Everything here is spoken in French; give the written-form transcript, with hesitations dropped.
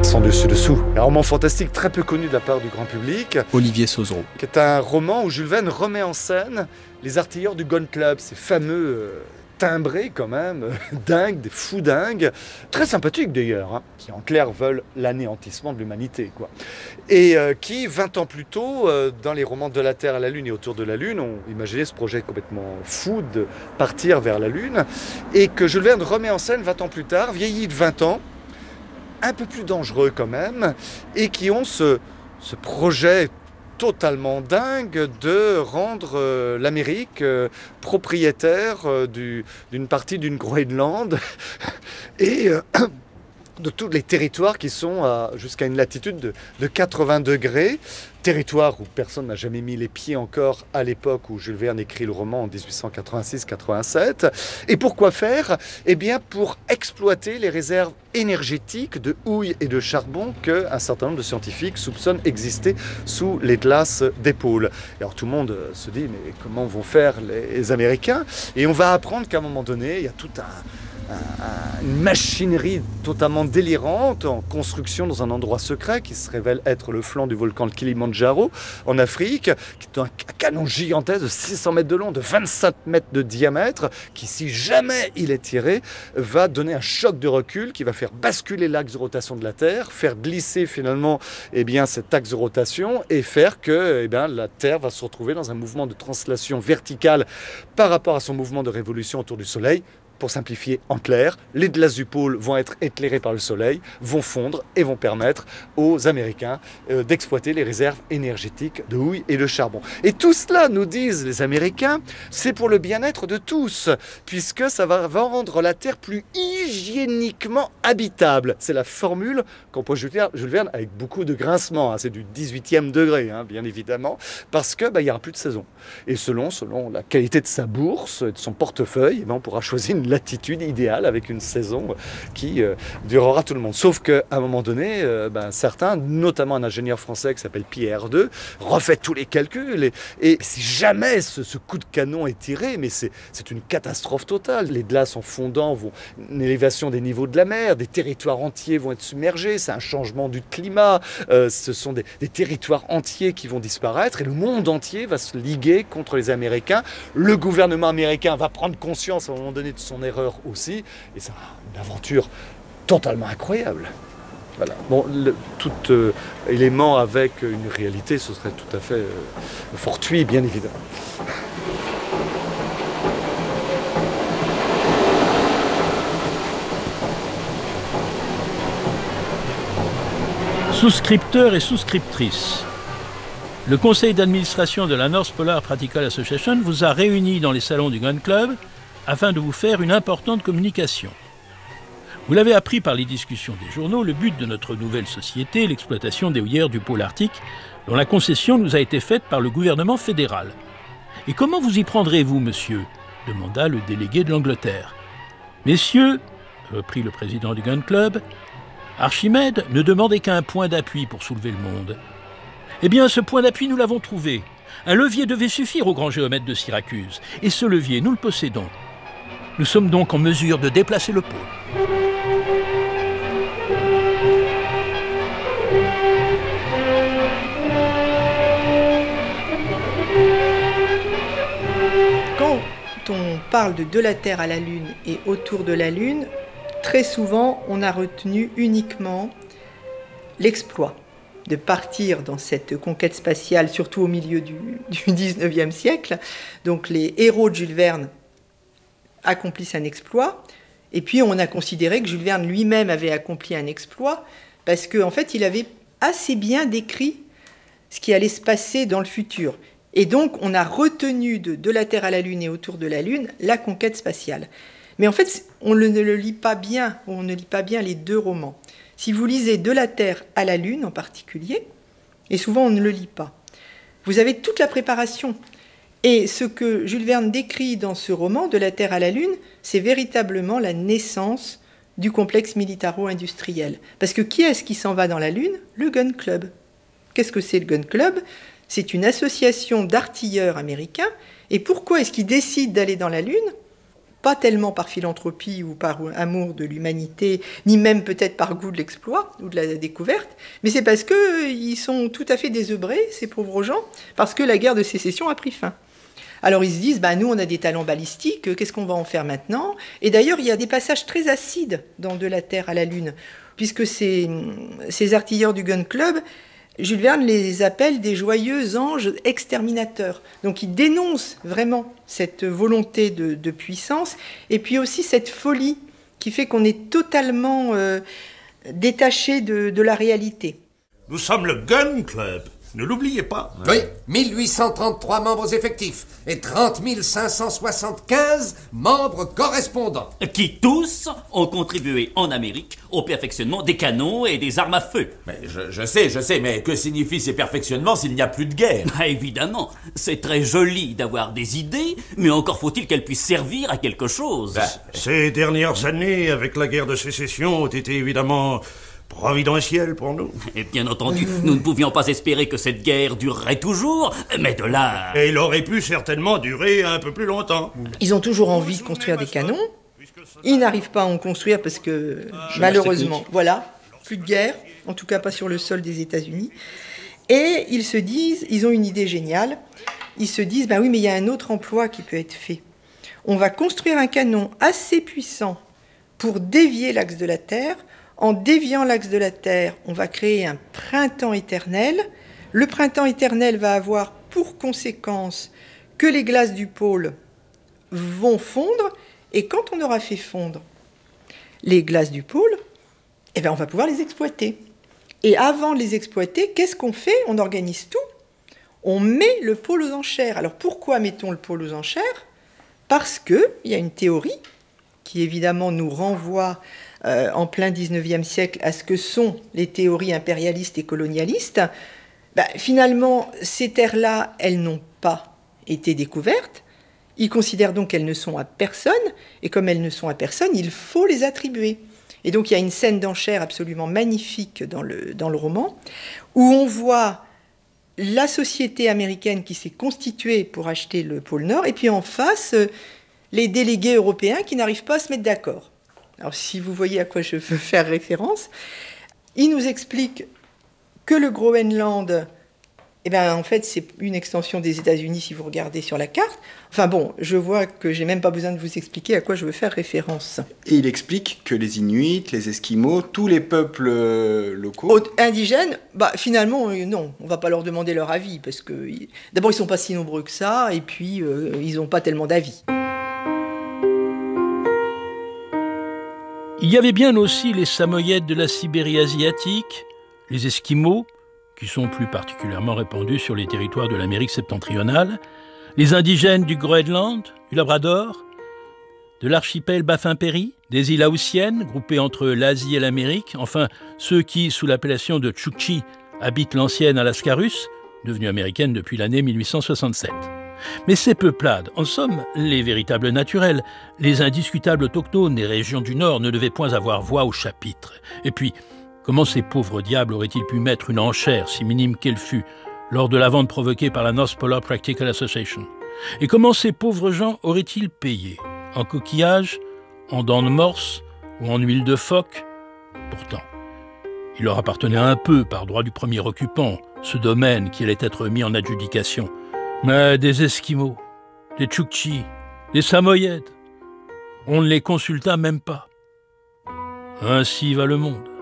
sans dessus-dessous. Un roman fantastique très peu connu de la part du grand public. Olivier Sauzereau. Qui est un roman où Jules Verne remet en scène les artilleurs du Gun Club, ces fameux timbrés quand même, dingues, des fous dingues, très sympathiques d'ailleurs, hein, qui en clair veulent l'anéantissement de l'humanité, quoi. Et qui, 20 ans plus tôt, dans les romans De la Terre à la Lune et Autour de la Lune, ont imaginé ce projet complètement fou de partir vers la Lune, et que Jules Verne remet en scène 20 ans plus tard, vieilli de 20 ans, un peu plus dangereux quand même, et qui ont ce projet totalement dingue de rendre l'Amérique propriétaire d'une partie d'une Groenland et de tous les territoires qui sont jusqu'à une latitude de 80 degrés, territoire où personne n'a jamais mis les pieds encore à l'époque où Jules Verne écrit le roman en 1886-87. Et pourquoi faire ? Eh bien pour exploiter les réserves énergétiques de houille et de charbon qu'un certain nombre de scientifiques soupçonnent exister sous les glaces des pôles. Et alors tout le monde se dit mais comment vont faire les Américains ? Et on va apprendre qu'à un moment donné, il y a tout une machinerie totalement délirante en construction dans un endroit secret qui se révèle être le flanc du volcan de Kilimandjaro en Afrique, qui est un canon gigantesque de 600 mètres de long, de 25 mètres de diamètre, qui si jamais il est tiré, va donner un choc de recul qui va faire basculer l'axe de rotation de la Terre, faire glisser finalement cet axe de rotation et faire que la Terre va se retrouver dans un mouvement de translation verticale par rapport à son mouvement de révolution autour du Soleil. Pour simplifier en clair, les glaces du pôle vont être éclairées par le soleil, vont fondre et vont permettre aux Américains d'exploiter les réserves énergétiques de houille et de charbon. Et tout cela, nous disent les Américains, c'est pour le bien-être de tous, puisque ça va rendre la Terre plus hygiéniquement habitable. C'est la formule qu'emploie Jules Verne avec beaucoup de grincement. C'est du 18e degré, bien évidemment, parce qu'il n'y aura plus de saison. Et selon la qualité de sa bourse et de son portefeuille, on pourra choisir une latitude idéale avec une saison qui durera tout le monde. Sauf qu'à un moment donné, certains, notamment un ingénieur français qui s'appelle Pierre II, refait tous les calculs et si jamais ce coup de canon est tiré, mais c'est une catastrophe totale. Les glaces en fondant vont une élévation des niveaux de la mer, des territoires entiers vont être submergés, c'est un changement du climat, ce sont des territoires entiers qui vont disparaître et le monde entier va se liguer contre les Américains. Le gouvernement américain va prendre conscience à un moment donné de son erreur aussi, et c'est une aventure totalement incroyable. Voilà. Bon, tout élément avec une réalité, ce serait tout à fait fortuit, bien évidemment. Souscripteurs et souscriptrices, le conseil d'administration de la North Polar Practical Association vous a réunis dans les salons du Gun Club afin de vous faire une importante communication. Vous l'avez appris par les discussions des journaux, le but de notre nouvelle société, l'exploitation des houillères du pôle arctique, dont la concession nous a été faite par le gouvernement fédéral. Et comment vous y prendrez-vous, monsieur ? Demanda le délégué de l'Angleterre. Messieurs, reprit le président du Gun Club, Archimède ne demandait qu'un point d'appui pour soulever le monde. Eh bien, ce point d'appui, nous l'avons trouvé. Un levier devait suffire au grand géomètre de Syracuse. Et ce levier, nous le possédons. Nous sommes donc en mesure de déplacer le pôle. Quand on parle de la Terre à la Lune et autour de la Lune, très souvent, on a retenu uniquement l'exploit de partir dans cette conquête spatiale, surtout au milieu du 19e siècle. Donc les héros de Jules Verne accomplissent un exploit, et puis on a considéré que Jules Verne lui-même avait accompli un exploit, parce qu'en fait, il avait assez bien décrit ce qui allait se passer dans le futur. Et donc, on a retenu de la Terre à la Lune et autour de la Lune la conquête spatiale. Mais en fait, on ne le lit pas bien, on ne lit pas bien les deux romans. Si vous lisez De la Terre à la Lune en particulier, et souvent on ne le lit pas, vous avez toute la préparation. Et ce que Jules Verne décrit dans ce roman, De la Terre à la Lune, c'est véritablement la naissance du complexe militaro-industriel. Parce que qui est-ce qui s'en va dans la Lune ? Le Gun Club. Qu'est-ce que c'est le Gun Club ? C'est une association d'artilleurs américains. Et pourquoi est-ce qu'ils décident d'aller dans la Lune ? pas tellement par philanthropie ou par amour de l'humanité, ni même peut-être par goût de l'exploit ou de la découverte, mais c'est parce qu'ils sont tout à fait désœuvrés, ces pauvres gens, parce que la guerre de sécession a pris fin. Alors ils se disent, nous on a des talents balistiques, qu'est-ce qu'on va en faire maintenant ? Et d'ailleurs il y a des passages très acides dans De la Terre à la Lune, puisque ces artilleurs du Gun Club, Jules Verne les appelle des joyeux anges exterminateurs. Donc il dénonce vraiment cette volonté de puissance, et puis aussi cette folie qui fait qu'on est totalement détaché de la réalité. Nous sommes le Gun Club, ne l'oubliez pas. Oui, 1833 membres effectifs et 30 575 membres correspondants. Qui tous ont contribué en Amérique au perfectionnement des canons et des armes à feu. Mais je sais, mais que signifient ces perfectionnements s'il n'y a plus de guerre ? Évidemment, c'est très joli d'avoir des idées, mais encore faut-il qu'elles puissent servir à quelque chose. Ces dernières années, avec la guerre de sécession, ont été évidemment providentielles pour nous. Et bien entendu, nous ne pouvions pas espérer que cette guerre durerait toujours, mais de là... Et il aurait pu certainement durer un peu plus longtemps. Ils ont toujours envie de construire des canons. Ils n'arrivent pas à en construire parce que, malheureusement, plus de guerre, en tout cas pas sur le sol des États-Unis. Et ils se disent, ils ont une idée géniale, ils se disent, oui, mais il y a un autre emploi qui peut être fait. On va construire un canon assez puissant pour dévier l'axe de la Terre. En déviant l'axe de la Terre, on va créer un printemps éternel. Le printemps éternel va avoir pour conséquence que les glaces du pôle vont fondre, et quand on aura fait fondre les glaces du pôle, on va pouvoir les exploiter. Et avant de les exploiter, qu'est-ce qu'on fait ? On organise tout. On met le pôle aux enchères. Alors pourquoi mettons le pôle aux enchères ? Parce qu'il y a une théorie qui évidemment nous renvoie en plein 19e siècle à ce que sont les théories impérialistes et colonialistes. Finalement, ces terres-là, elles n'ont pas été découvertes. Ils considèrent donc qu'elles ne sont à personne, et comme elles ne sont à personne, il faut les attribuer. Et donc il y a une scène d'enchères absolument magnifique dans le roman, où on voit la société américaine qui s'est constituée pour acheter le pôle Nord, et puis en face, les délégués européens qui n'arrivent pas à se mettre d'accord. Alors si vous voyez à quoi je veux faire référence, il nous explique que le Groenland, en fait, c'est une extension des États-Unis si vous regardez sur la carte. Je vois que j'ai même pas besoin de vous expliquer à quoi je veux faire référence. Et il explique que les Inuits, les Esquimaux, tous les peuples locaux... Indigènes, finalement, non, on va pas leur demander leur avis, parce que d'abord, ils sont pas si nombreux que ça, et puis ils n'ont pas tellement d'avis. Il y avait bien aussi les Samoyèdes de la Sibérie asiatique, les Esquimaux, qui sont plus particulièrement répandus sur les territoires de l'Amérique septentrionale, les indigènes du Groenland, du Labrador, de l'archipel Baffin-Péry, des îles Haussiennes, groupées entre l'Asie et l'Amérique, enfin ceux qui, sous l'appellation de Tchouktchis, habitent l'ancienne Alaska russe, devenue américaine depuis l'année 1867. Mais ces peuplades, en somme, les véritables naturels, les indiscutables autochtones des régions du Nord ne devaient point avoir voix au chapitre. Et puis, comment ces pauvres diables auraient-ils pu mettre une enchère, si minime qu'elle fût, lors de la vente provoquée par la North Polar Practical Association ? Et comment ces pauvres gens auraient-ils payé ? En coquillages, en dents de morse ou en huile de phoque ? Pourtant, il leur appartenait un peu, par droit du premier occupant, ce domaine qui allait être mis en adjudication. Mais des Esquimaux, des Tchouktchis, des Samoyèdes, on ne les consulta même pas. Ainsi va le monde.